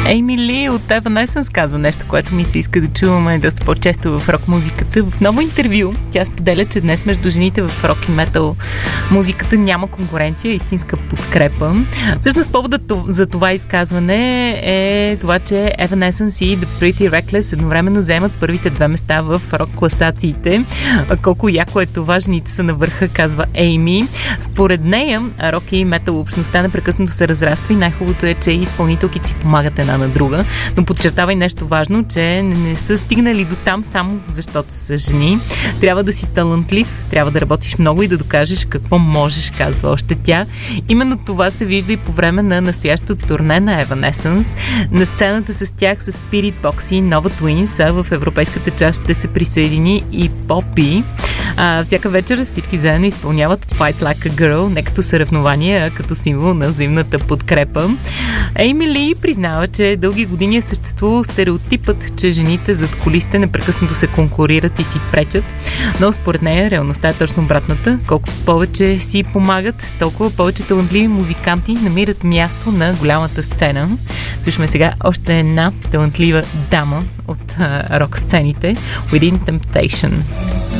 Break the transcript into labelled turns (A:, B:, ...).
A: Ейми Ли от Evanescence казва нещо, което ми се иска да чуваме доста по-често в рок-музиката. В ново интервю тя споделя, че днес между жените в рок и метал музиката няма конкуренция, истинска подкрепа. Всъщност поводът за това изказване е това, че Evanescence и The Pretty Reckless едновременно заемат първите 2 места в рок-класациите. Колко яко е това, жените са на върха, казва Ейми. Според нея, рок и метал общността непрекъснато се разраства и най-хубавото е, че изпълнителките си помагат една на друга, но подчертава и нещо важно, че не са стигнали до там само защото са жени. Трябва да си талантлив, трябва да работиш много и да докажеш какво можеш, казва още тя. Именно това се вижда и по време на настоящото турне на Evanescence. На сцената с тях са Spirit Box и Nova Twins, а в европейската част ще се присъедини и Poppy. Всяка вечер всички заедно изпълняват Fight Like a Girl, не като съревнование, а като символ на взаимната подкрепа. Ейми Ли признава, че дълги години е съществувал стереотипът, че жените зад кулисите непрекъснато се конкурират и си пречат, но според нея реалността е точно обратната. Колкото повече си помагат, толкова повече талантливи музиканти намират място на голямата сцена. Слушаме сега още една талантлива дама от рок сцените, Within Temptation.